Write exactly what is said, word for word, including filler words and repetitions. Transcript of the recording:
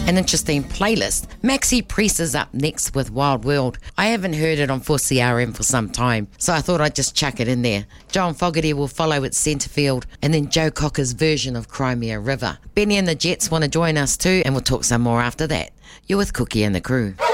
an interesting playlist. Maxi Priest is up next with Wild World. I haven't heard it on four C R M for some time, so I thought I'd just chuck it in there. John Fogerty will follow at Centrefield, and then Joe Cocker's version of Crimea River. Benny and the Jets want to join us too, and we'll talk some more after that. You're with Cookie and the crew.